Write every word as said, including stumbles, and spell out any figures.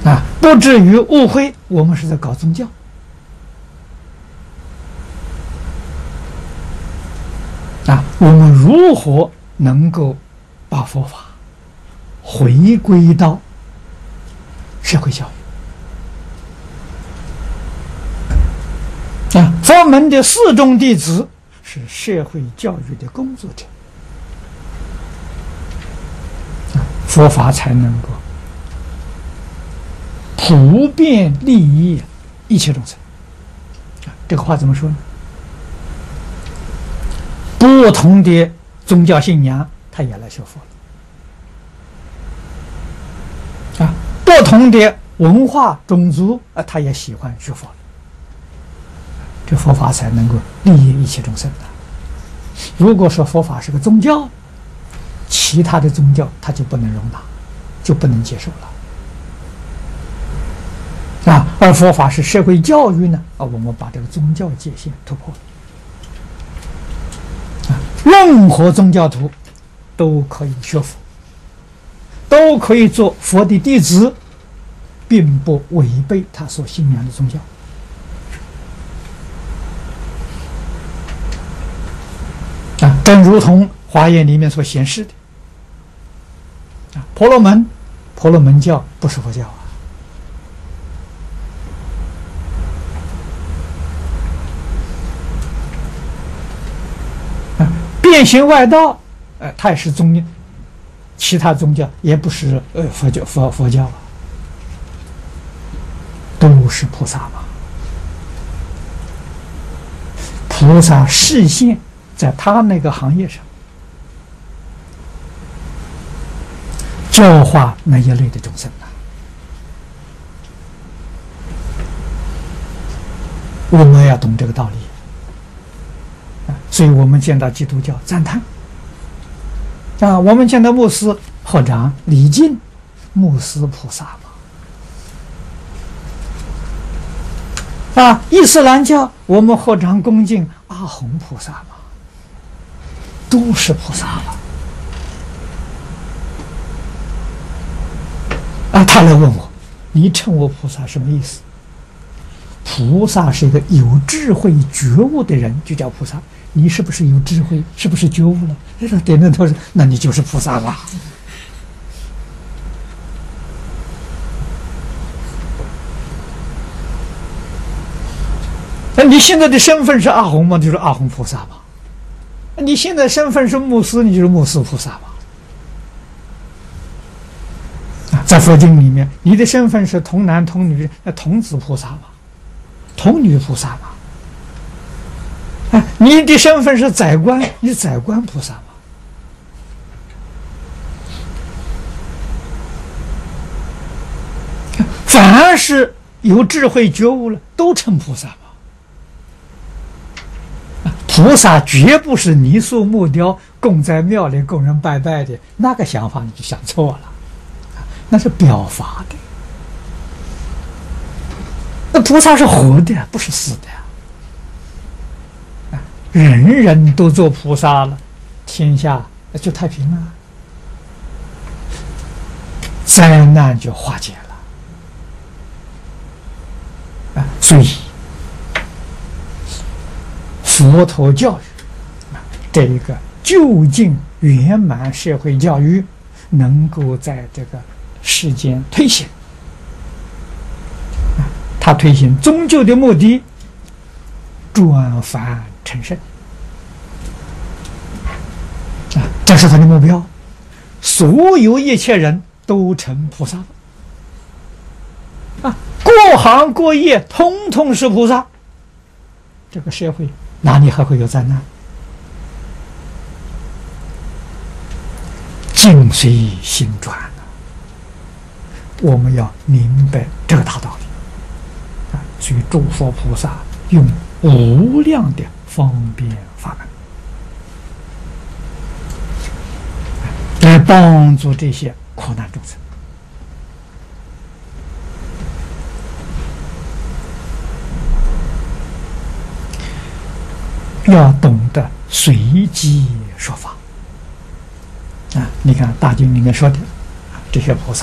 啊，不至于误会我们是在搞宗教。啊，我们如何能够把佛法回归到社会教育？啊，佛门的四众弟子是社会教育的工作者，啊，佛法才能够普遍利益一切众生。啊，这个话怎么说呢？不同的宗教信仰，他也来学佛了。啊，不同的文化种族啊，他也喜欢学佛了。这佛法才能够利益一切众生的。如果说佛法是个宗教，其他的宗教他就不能容纳，就不能接受了。啊，而佛法是社会教育呢，啊，我们把这个宗教界限突破了。啊，任何宗教徒都可以学佛，都可以做佛的弟子，并不违背他所信仰的宗教。啊，正如同华严里面所显示的，啊，婆罗门，婆罗门教不是佛教啊。啊，变形外道，呃，它也是宗教，其他宗教也不是呃佛教佛佛教啊，都是菩萨嘛。菩萨示现在他那个行业上，教化那一类的众生啊。我们要懂这个道理啊，所以我们见到基督教赞叹啊，我们见到牧师合掌礼敬牧师菩萨嘛。啊，伊斯兰教我们合掌恭敬阿洪菩萨嘛，都是菩萨了。啊，他来问我，你称我菩萨什么意思？菩萨是一个有智慧觉悟的人，就叫菩萨。你是不是有智慧？是不是觉悟了？哎，他点点头说：“那你就是菩萨了。”那你现在的身份是阿洪吗？就是阿洪菩萨嘛。你现在身份是牧师，你就是牧师菩萨嘛。啊，在佛经里面，你的身份是童男童女，那童子菩萨嘛，童女菩萨嘛。啊，你的身份是宰官，你宰官菩萨嘛。凡是有智慧觉悟了，都成菩萨嘛。菩萨绝不是泥塑木雕供在庙里供人拜拜的，那个想法你就想错了，那是表法的。那菩萨是活的，不是死的呀。人人都做菩萨了，天下就太平了，灾难就化解了。啊，所以佛陀教育这一个究竟圆满社会教育能够在这个世间推行，他推行终究的目的转凡成圣啊，这是他的目标。所有一切人都成菩萨啊，各行各业通通是菩萨，这个社会哪里还会有灾难？境随心转啊，我们要明白这个大道理啊！所以诸佛菩萨用无量的方便法门来帮助这些苦难众生。要懂得随机说法啊！你看大经里面说的这些菩萨。